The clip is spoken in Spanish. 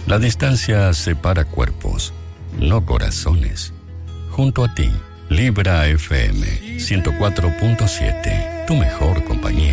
La distancia separa cuerpos, no corazones. Junto a ti, Libra FM 104.7, tu mejor compañía.